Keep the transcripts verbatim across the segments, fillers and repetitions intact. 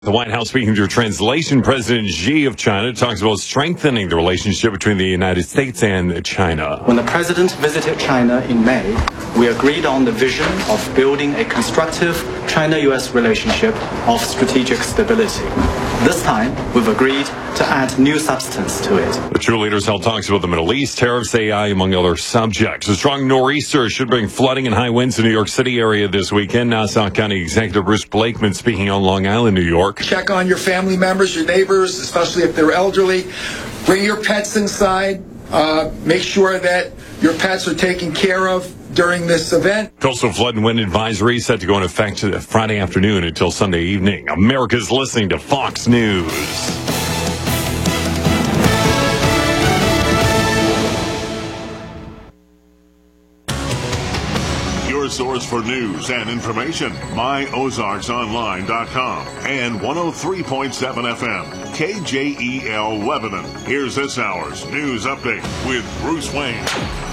The White House speaking to translation. President Xi of China talks about strengthening the relationship between the United States and China. When the president visited China in May, we agreed on the vision of building a constructive China-U S relationship of strategic stability. This time, we've agreed to add new substance to it. The two leaders held talks about the Middle East, tariffs, A I, among other subjects. A strong nor'easter should bring flooding and high winds to the New York City area this weekend. Nassau County Executive Bruce Blakeman speaking on Long Island, New York. Check on your family members, your neighbors, especially if they're elderly. Bring your pets inside. Uh, make sure that your pets are taken care of during this event. Coastal flood and wind advisory set to go into effect Friday afternoon until Sunday evening. America's listening to Fox News. Your source for news and information, my ozarks online dot com and one oh three point seven F M, K J E L Lebanon. Here's this hour's news update with Bruce Wayne.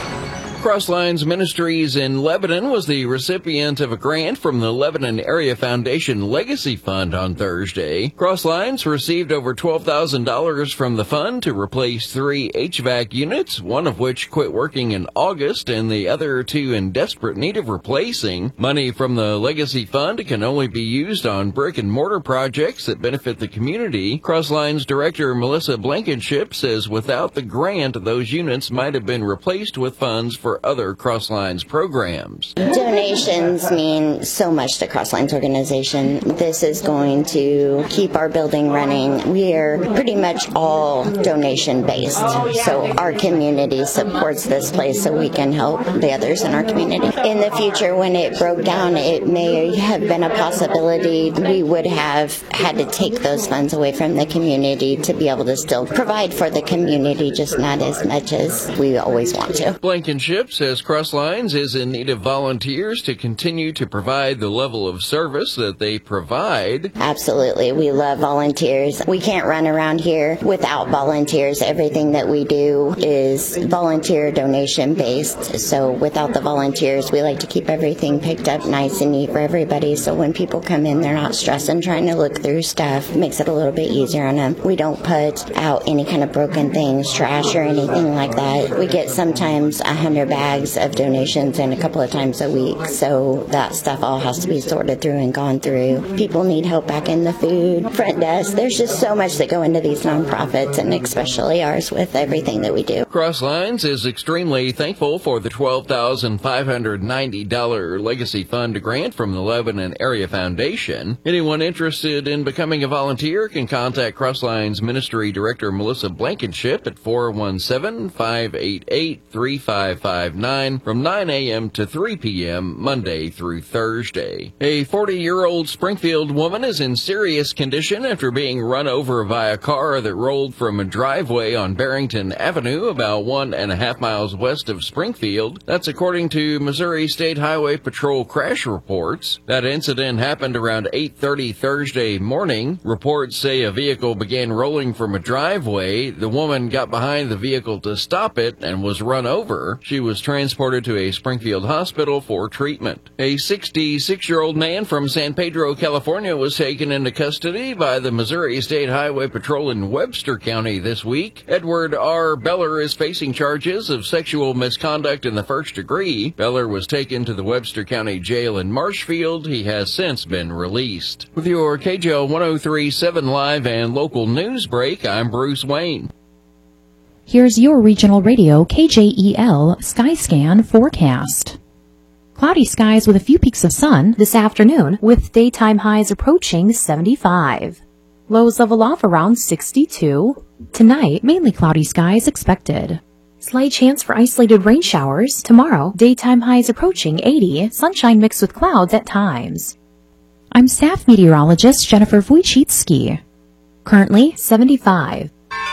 Crosslines Ministries in Lebanon was the recipient of a grant from the Lebanon Area Foundation Legacy Fund on Thursday. Crosslines received over twelve thousand dollars from the fund to replace three H V A C units, one of which quit working in August and the other two in desperate need of replacing. Money from the Legacy Fund can only be used on brick and mortar projects that benefit the community. Crosslines Director Melissa Blankenship says without the grant, those units might have been replaced with funds for for other Crosslines programs. Donations mean so much to Crosslines organization. This is going to keep our building running. We are pretty much all donation based, so our community supports this place so we can help the others in our community. In the future, when it broke down, it may have been a possibility we would have had to take those funds away from the community to be able to still provide for the community, just not as much as we always want to. Blankenship says Crosslines is in need of volunteers to continue to provide the level of service that they provide. Absolutely. We love volunteers. We can't run around here without volunteers. Everything that we do is volunteer donation based. So without the volunteers, we like to keep everything picked up nice and neat for everybody. So when people come in, they're not stressing trying to look through stuff. It makes it a little bit easier on them. We don't put out any kind of broken things, trash or anything like that. We get sometimes a hundred bags of donations in a couple of times a week, so that stuff all has to be sorted through and gone through. People need help back in the food, front desk. There's just so much that go into these nonprofits, and especially ours with everything that we do. Crosslines is extremely thankful for the twelve thousand five hundred ninety dollars Legacy Fund grant from the Lebanon Area Foundation. Anyone interested in becoming a volunteer can contact Crosslines Ministry Director Melissa Blankenship at four one seven, five eight eight, three five five nine from nine a.m. to three p.m. Monday through Thursday. A forty-year-old Springfield woman is in serious condition after being run over by a car that rolled from a driveway on Barrington Avenue about one and a half miles west of Springfield. That's according to Missouri State Highway Patrol crash reports. That incident happened around eight thirty Thursday morning. Reports say a vehicle began rolling from a driveway. The woman got behind the vehicle to stop it and was run over. She was transported to a Springfield hospital for treatment. A sixty-six-year-old man from San Pedro, California was taken into custody by the Missouri State Highway Patrol in Webster County this week. Edward R. Beller is facing charges of sexual misconduct in the first degree. Beller was taken to the Webster County Jail in Marshfield. He has since been released. With your K J L one oh three point seven live and local news break, I'm Bruce Wayne. Here's your regional radio K J E L Skyscan forecast. Cloudy skies with a few peaks of sun this afternoon, with daytime highs approaching seventy-five. Lows level off around sixty-two. Tonight, mainly cloudy skies expected. Slight chance for isolated rain showers. Tomorrow, daytime highs approaching eighty, sunshine mixed with clouds at times. I'm staff meteorologist Jennifer Wojcicki. Currently seventy-five.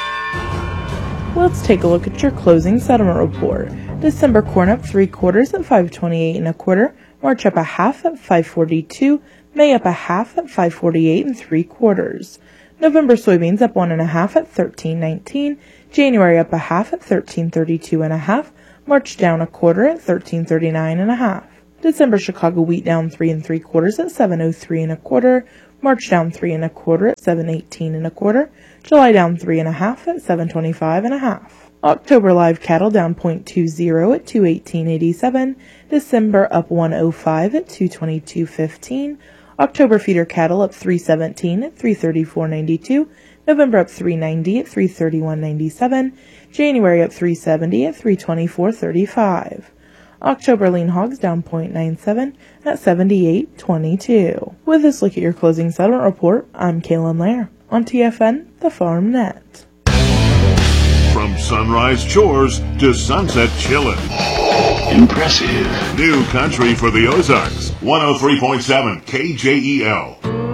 Let's take a look at your closing settlement report. December corn up three quarters at five twenty-eight and a quarter. March up a half at five forty-two. May up a half at five forty-eight and three quarters. November soybeans up one and a half at thirteen nineteen. January up a half at thirteen thirty-two and a half. March down a quarter at thirteen thirty-nine and a half. December Chicago wheat down three and three quarters at seven oh three and a quarter. March down three and a quarter at seven eighteen and a quarter. July down three and a half at seven twenty-five and a half. October live cattle down zero point two zero at two eighteen eighty-seven. December up one oh five at two twenty-two fifteen. October feeder cattle up three seventeen at three thirty-four ninety-two. November up three ninety at three thirty-one ninety-seven. January up three seventy at three twenty-four thirty-five. October lean hogs down zero point nine seven at seventy-eight twenty-two. With this look at your closing settlement report, I'm Kaylin Lair on T F N, the Farm Net. From sunrise chores to sunset chillin'. Impressive. New country for the Ozarks. one oh three point seven K J E L.